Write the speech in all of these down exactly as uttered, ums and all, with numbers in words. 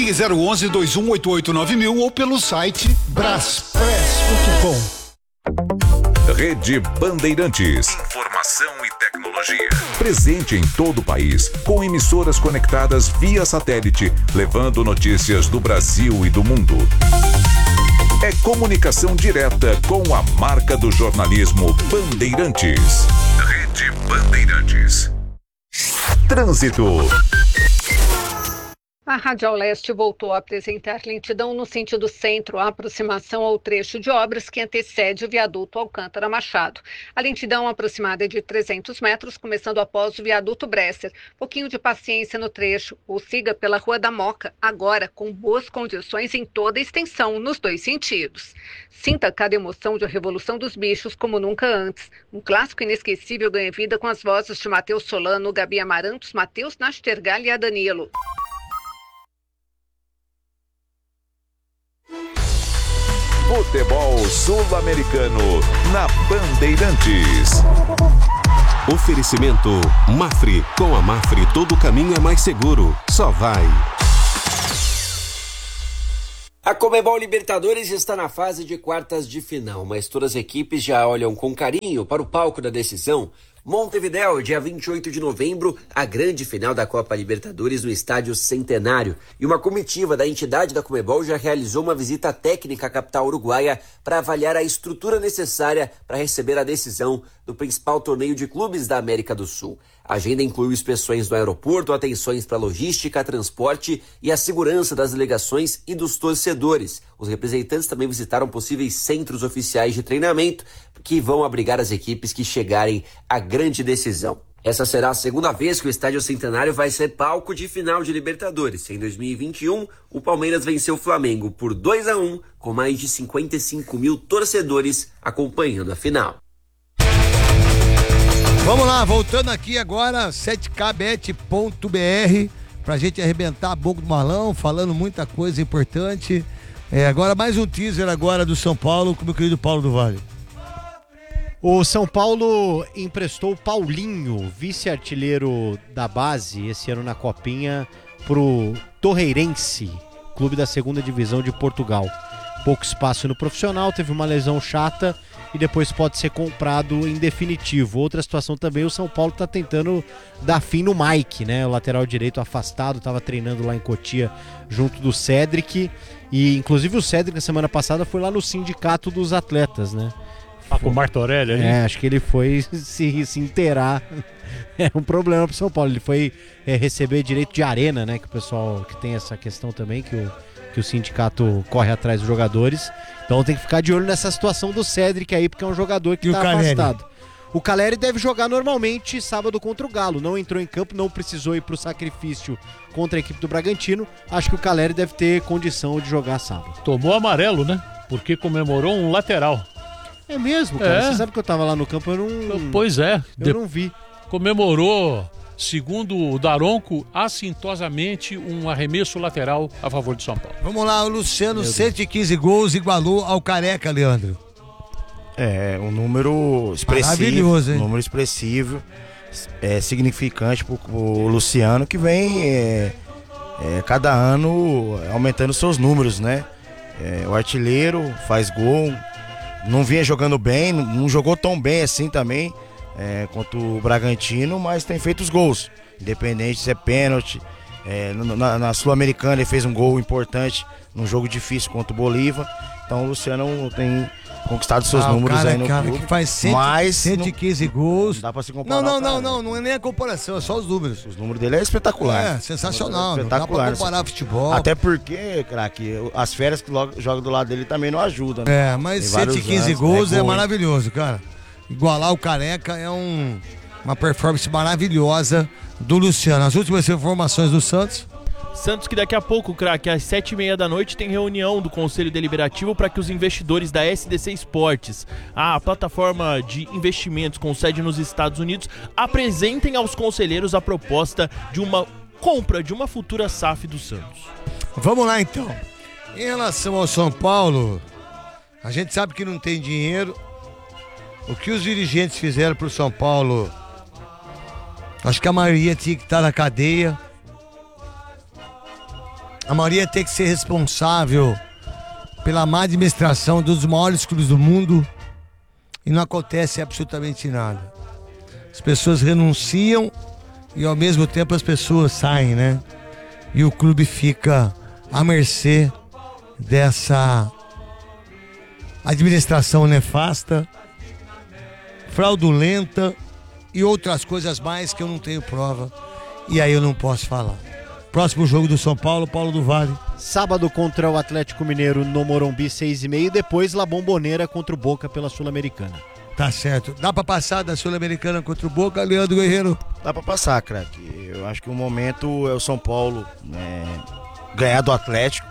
Ligue zero onze, dois um oito oito nove mil ou pelo site braspress ponto com. Rede Bandeirantes. Informação e tecnologia. Presente em todo o país, com emissoras conectadas via satélite, levando notícias do Brasil e do mundo. É comunicação direta com a marca do jornalismo Bandeirantes. Rede Bandeirantes. Trânsito. A Radial Leste voltou a apresentar lentidão no sentido centro, a aproximação ao trecho de obras que antecede o viaduto Alcântara Machado. A lentidão aproximada é de trezentos metros, começando após o viaduto Bresser. Pouquinho de paciência no trecho, ou siga pela Rua da Moca, agora com boas condições em toda a extensão, nos dois sentidos. Sinta cada emoção de A Revolução dos Bichos como nunca antes. Um clássico inesquecível ganha vida com as vozes de Matheus Solano, Gabi Amarantos, Matheus Nastergal e Danilo. Futebol Sul-Americano na Bandeirantes. Oferecimento Mafre. Com a Mafre todo caminho é mais seguro. Só vai. A Conmebol Libertadores está na fase de quartas de final, mas todas as equipes já olham com carinho para o palco da decisão. Montevidéu, dia vinte e oito de novembro, a grande final da Copa Libertadores no Estádio Centenário. E uma comitiva da entidade da Conmebol já realizou uma visita técnica à capital uruguaia para avaliar a estrutura necessária para receber a decisão do principal torneio de clubes da América do Sul. A agenda incluiu inspeções no aeroporto, atenções para logística, transporte e a segurança das delegações e dos torcedores. Os representantes também visitaram possíveis centros oficiais de treinamento que vão abrigar as equipes que chegarem à grande decisão. Essa será a segunda vez que o Estádio Centenário vai ser palco de final de Libertadores. Em dois mil e vinte e um, o Palmeiras venceu o Flamengo por dois a um, com mais de cinquenta e cinco mil torcedores acompanhando a final. Vamos lá, voltando aqui agora, sete k bet ponto b r, pra gente arrebentar a boca do malão, falando muita coisa importante. É, agora mais um teaser agora do São Paulo com o meu querido Paulo do Vale. O São Paulo emprestou Paulinho, vice-artilheiro da base, esse ano na Copinha, pro Torreirense, clube da segunda divisão de Portugal. Pouco espaço no profissional, teve uma lesão chata e depois pode ser comprado em definitivo. Outra situação também, o São Paulo está tentando dar fim no Mike, né? O lateral direito afastado, estava treinando lá em Cotia junto do Cédric. E inclusive o Cédric na semana passada foi lá no sindicato dos atletas, né? Ah, com o Martorelli aí? É, acho que ele foi se, se inteirar. É um problema pro São Paulo. Ele foi é, receber direito de arena, né? Que o pessoal que tem essa questão também, que o, que o sindicato corre atrás dos jogadores. Então tem que ficar de olho nessa situação do Cédric aí, porque é um jogador que e tá afastado. O Caleri deve jogar normalmente sábado contra o Galo. Não entrou em campo, não precisou ir pro sacrifício contra a equipe do Bragantino. Acho que o Caleri deve ter condição de jogar sábado. Tomou amarelo, né? Porque comemorou um lateral. É mesmo, cara? É. Você sabe que eu tava lá no campo, eu não... Pois é. Eu de... não vi. Comemorou, segundo o Daronco, assintosamente um arremesso lateral a favor de São Paulo. Vamos lá, o Luciano, cento e quinze gols, igualou ao Careca, Leandro. É, um número expressivo. Maravilhoso, hein? Um número expressivo, é, significante pro, pro Luciano, que vem é, é, cada ano aumentando seus números, né? É, o artilheiro faz gol, não vinha jogando bem, não, não jogou tão bem assim também é, quanto o Bragantino, mas tem feito os gols, independente se é pênalti. É, na, na Sul-Americana ele fez um gol importante num jogo difícil contra o Bolívar. Então o Luciano tem conquistado seus ah, números cara, aí no cara, clube. Que faz cem, mas cento e quinze não, gols. Não dá pra se comparar. Não, não, não, não, não é nem a comparação, é só os números. Os números dele é espetacular. É, sensacional. É espetacular. Não dá pra comparar futebol. Até porque, craque, as férias que joga do lado dele também não ajudam, né? É, mas cento e quinze anos, gols é, é maravilhoso, cara. Igualar o Careca é um, uma performance maravilhosa do Luciano. As últimas informações do Santos. Santos que daqui a pouco, craque, às sete e meia da noite tem reunião do Conselho Deliberativo para que os investidores da S D C Esportes, a plataforma de investimentos com sede nos Estados Unidos, apresentem aos conselheiros a proposta de uma compra de uma futura S A F do Santos. Vamos lá então. Em relação ao São Paulo, a gente sabe que não tem dinheiro. O que os dirigentes fizeram pro São Paulo, acho que a maioria tinha que estar na cadeia. a maioria tem que ser responsável pela má administração dos maiores clubes do mundo e não acontece absolutamente nada. As pessoas renunciam e ao mesmo tempo as pessoas saem, né? E o clube fica à mercê dessa administração nefasta, fraudulenta e outras coisas mais que eu não tenho prova e aí eu não posso falar. Próximo jogo do São Paulo, Paulo do Vale. Sábado contra o Atlético Mineiro no Morumbi, seis e meia. Depois La Bombonera contra o Boca pela Sul-Americana. Tá certo. Dá pra passar da Sul-Americana contra o Boca, Leandro Guerreiro? Dá pra passar, craque. Eu acho que o momento é o São Paulo né, ganhar do Atlético.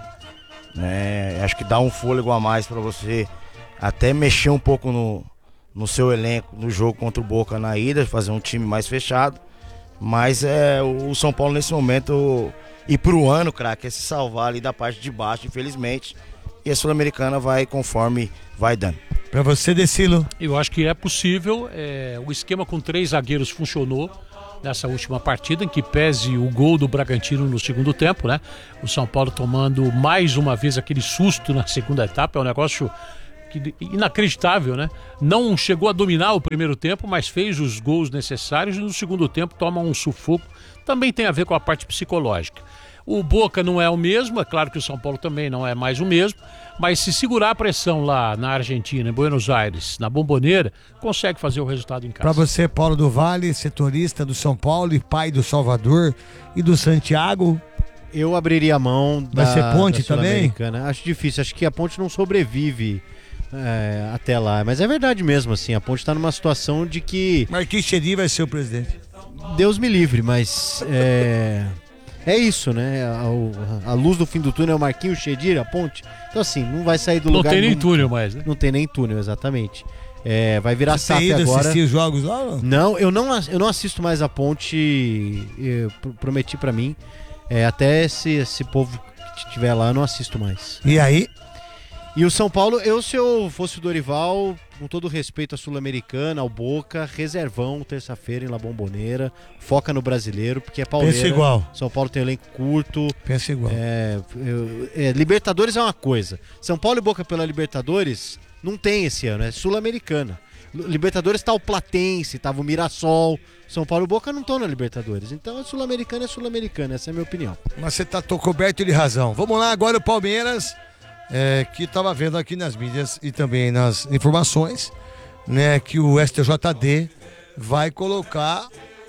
Né, acho que dá um fôlego a mais pra você até mexer um pouco no, no seu elenco, no jogo contra o Boca na ida, fazer um time mais fechado. Mas é, o São Paulo nesse momento, e pro ano, craque, é se salvar ali da parte de baixo, infelizmente. E a Sul-Americana vai conforme vai dando. Pra você, Decilo? Eu acho que é possível. É, o esquema com três zagueiros funcionou nessa última partida, em que pese o gol do Bragantino no segundo tempo, né? O São Paulo tomando mais uma vez aquele susto na segunda etapa. É um negócio que, inacreditável, né? Não chegou a dominar o primeiro tempo, mas fez os gols necessários e no segundo tempo toma um sufoco. Também tem a ver com a parte psicológica. O Boca não é o mesmo, é claro que o São Paulo também não é mais o mesmo, mas se segurar a pressão lá na Argentina, em Buenos Aires, na Bombonera, consegue fazer o resultado em casa. Para você, Paulo do Vale, setorista do São Paulo e pai do Salvador e do Santiago. Eu abriria a mão da, Vai ser Ponte da também? Acho difícil, acho que a Ponte não sobrevive é, até lá, mas é verdade mesmo, assim, a Ponte está numa situação de que... Marquinhos Chedi vai ser o presidente. Deus me livre, mas é, é isso, né? A, a luz do fim do túnel é o Marquinhos Chedir, a Ponte. Então assim, não vai sair do não lugar. Não tem nem nunca. túnel mais, né? Não tem nem túnel, exatamente. É, vai virar Você S A F tem ido agora. assistir os jogos lá? Não, não eu não, eu não assisto mais a Ponte. Eu prometi pra mim. É, até esse, esse povo que estiver lá, eu não assisto mais. E aí? E o São Paulo, eu se eu fosse o Dorival, com todo respeito à Sul-Americana, ao Boca, reservão, terça-feira em La Bombonera, foca no brasileiro, porque é Palmeiras. Pensa igual. São Paulo tem um elenco curto. Pensa igual. É, é, Libertadores é uma coisa. São Paulo e Boca pela Libertadores não tem esse ano, é Sul-Americana. Libertadores tá o Platense, tava o Mirassol. São Paulo e Boca não estão na Libertadores. Então a Sul-Americana é Sul-Americana, essa é a minha opinião. Mas você tá tô coberto de razão. Vamos lá, agora o Palmeiras. É, que estava vendo aqui nas mídias e também nas informações, né, que o S T J D vai colocar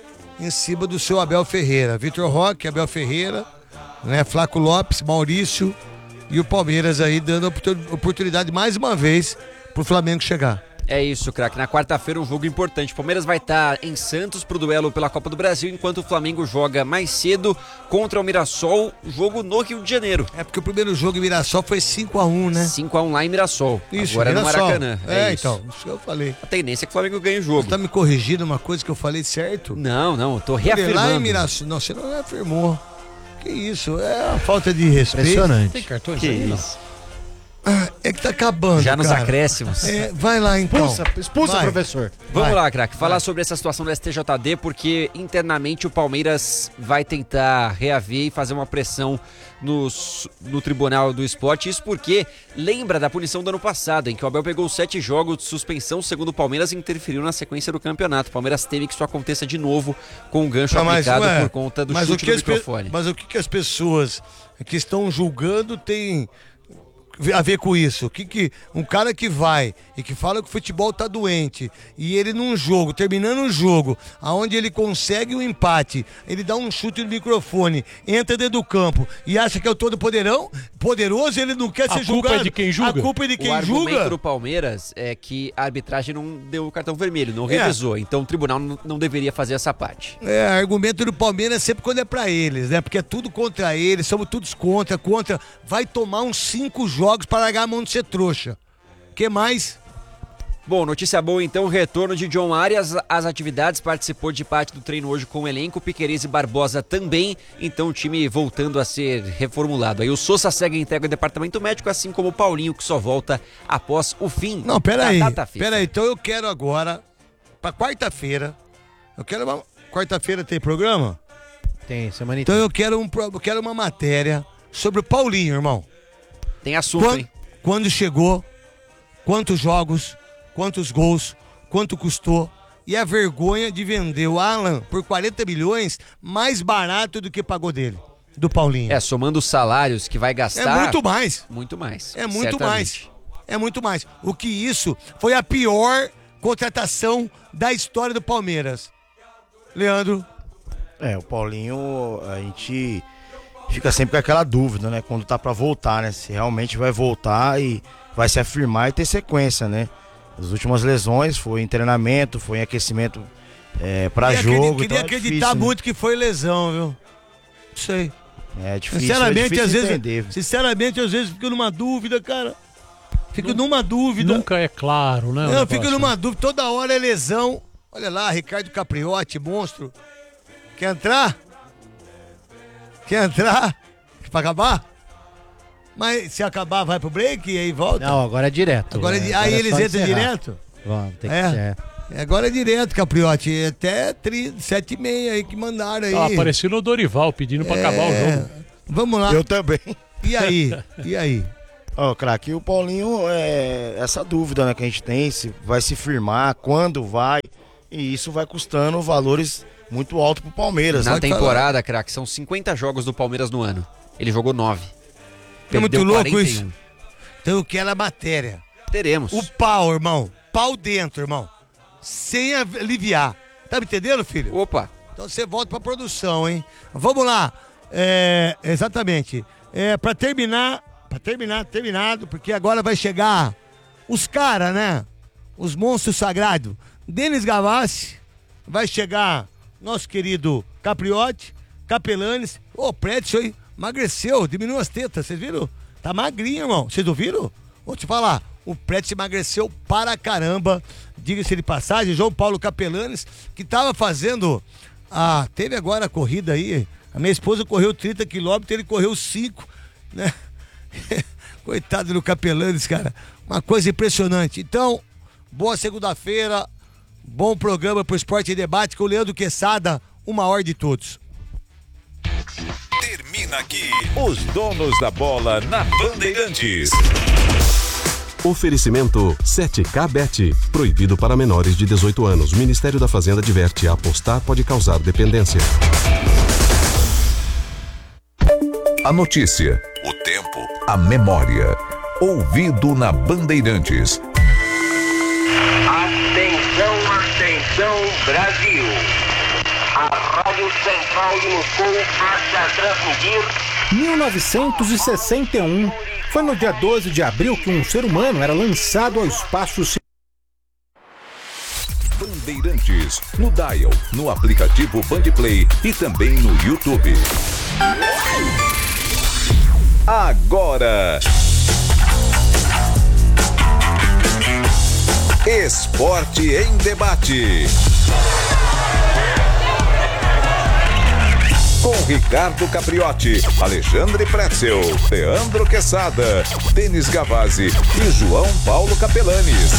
em cima do seu Abel Ferreira, Vitor Roque, Abel Ferreira, né, Flaco Lopes, Maurício e o Palmeiras aí dando oportunidade mais uma vez pro Flamengo chegar. É isso, craque. Na quarta-feira um jogo importante. O Palmeiras vai estar em Santos pro duelo pela Copa do Brasil, enquanto o Flamengo joga mais cedo contra o Mirassol, jogo no Rio de Janeiro. É porque o primeiro jogo em Mirassol foi cinco a um, né? cinco a um lá em Mirassol. Isso, agora Mirassol. no Maracanã. É, é isso. então, isso que eu falei. A tendência é que o Flamengo ganhe o jogo. Você tá me corrigindo uma coisa que eu falei certo? Não, não, eu tô reafirmando. Lá em Mirassol, não, você não reafirmou. Que isso, é uma falta de respeito. Impressionante. Tem cartões que aí, isso? Ah, é que tá acabando, Já nos cara. acréscimos. É, vai lá então. Expulsa, expulsa Vai. professor. Vamos Vai. lá, craque. Falar Vai. sobre essa situação do S T J D, porque internamente o Palmeiras vai tentar reaver e fazer uma pressão nos, no Tribunal do Esporte. Isso porque lembra da punição do ano passado, em que o Abel pegou sete jogos de suspensão, segundo o Palmeiras, e interferiu na sequência do campeonato. O Palmeiras teme que isso aconteça de novo com o gancho Não, mas, aplicado ué, por conta do mas chute o que no as pe- microfone. Mas o que, que as pessoas que estão julgando têm a ver com isso? O que que um cara que vai e que fala que o futebol tá doente e ele num jogo, terminando o jogo, aonde ele consegue o empate, ele dá um chute no microfone, entra dentro do campo e acha que é o todo poderão, poderoso, ele não quer A ser culpa julgado. é de quem julga? A culpa é de O quem argumento julga. do Palmeiras é que a arbitragem não deu o cartão vermelho, não É. revisou. Então o tribunal não, não deveria fazer essa parte. É, argumento do Palmeiras é sempre quando é pra eles, né? Porque é tudo contra eles, somos todos contra, contra. Vai tomar uns cinco jogos para largar a mão de ser trouxa. Que mais? Bom, notícia boa então, retorno de John Arias às atividades, participou de parte do treino hoje com o elenco, Piquerez e Barbosa também, então o time voltando a ser reformulado. Aí o Sousa segue a entrega do departamento médico, assim como o Paulinho, que só volta após o fim Não, pera da aí, data FIFA. pera aí, então eu quero agora, pra quarta-feira, eu quero uma... Quarta-feira tem programa? Tem, semana Então eu quero, um, pro- eu quero uma matéria sobre o Paulinho, irmão. Tem assunto, quando, hein? Quando chegou, quantos jogos, quantos gols, quanto custou. E a vergonha de vender o Alan por quarenta milhões mais barato do que pagou dele, do Paulinho. É, somando os salários que vai gastar... É muito mais. Muito mais. É muito certamente. mais. É muito mais. O que isso foi a pior contratação da história do Palmeiras. Leandro? É, o Paulinho, a gente fica sempre com aquela dúvida, né? Quando tá pra voltar, né? Se realmente vai voltar e vai se afirmar e ter sequência, né? As últimas lesões foi em treinamento, foi em aquecimento é, pra queria jogo. Queria então é acreditar difícil, muito né? que foi lesão, viu? Não sei. É difícil, sinceramente, é difícil às vezes, entender. sinceramente, às vezes fico numa dúvida, cara. Fico numa dúvida. Nunca é claro, né? Eu fico numa dúvida, toda hora é lesão. Olha lá, Ricardo Capriotti, monstro. Quer entrar? Quer entrar? Pra acabar? Mas se acabar, vai pro break e aí volta? Não, agora é direto. Agora, é, é, aí agora é eles só entram encerrar. direto? Vamos, tem que É. ser. Agora é direto, Capriotti. Até sete e meia aí que mandaram aí. Ah, apareceu o Dorival pedindo pra É. acabar o jogo. Vamos lá. Eu também. E aí? E aí? Ó, craque, o Paulinho, é essa dúvida, né, que a gente tem, se vai se firmar, quando vai, e isso vai custando valores muito altos pro Palmeiras. Na né? temporada, craque, são cinquenta jogos do Palmeiras no ano. Ele jogou nove. É muito Perdeu louco quarenta e um. isso. Então eu quero a matéria. Teremos. O pau, irmão. Pau dentro, irmão. Sem aliviar. Tá me entendendo, filho? Opa. Então você volta pra produção, hein? Vamos lá. É, exatamente. É, pra terminar, pra terminar, terminado, porque agora vai chegar os caras, né? Os monstros sagrados. Denis Gavassi, vai chegar nosso querido Capriotti, Capelanes. Ô, o Prédio aí emagreceu, diminuiu as tetas, vocês viram? Tá magrinho, irmão. Vocês ouviram? Vou te falar, o Prédio emagreceu para caramba. Diga-se de passagem, João Paulo Capelanes, que tava fazendo a... Teve agora a corrida aí, a minha esposa correu trinta quilômetros, ele correu cinco, né? Coitado do Capelanes, cara. Uma coisa impressionante. Então, boa segunda-feira, bom programa pro Esporte e Debate com o Leandro Quesada, uma hora de todos. Termina aqui os donos da bola na Bandeirantes. Oferecimento sete K Bet. Proibido para menores de dezoito anos. Ministério da Fazenda adverte: apostar pode causar dependência. A notícia, o tempo, a memória. Ouvido na Bandeirantes. Atenção, atenção, Brasil. A Rádio Central de Moscou passa a transmitir... mil novecentos e sessenta e um. Foi no dia doze de abril que um ser humano era lançado ao espaço. Bandeirantes, no Dial, no aplicativo Bandplay e também no YouTube. Agora, Esporte em Debate. Com Ricardo Capriotti, Alexandre Pretzel, Leandro Quesada, Denis Gavazzi e João Paulo Capelanes.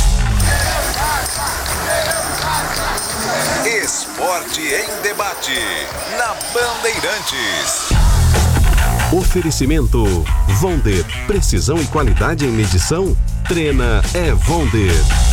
Esporte em Debate, na Bandeirantes. Oferecimento Vonder. Precisão e qualidade em medição? Trena é Vonder.